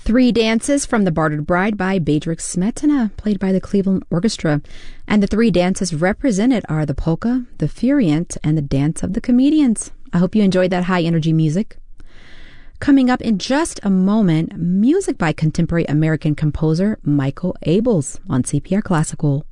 Three Dances from The Bartered Bride by Bedřich Smetana, played by the Cleveland Orchestra. And the three dances represented are the polka, the furiant, and the dance of the comedians. I hope you enjoyed that high-energy music. Coming up in just a moment, music by contemporary American composer Michael Abels on CPR Classical.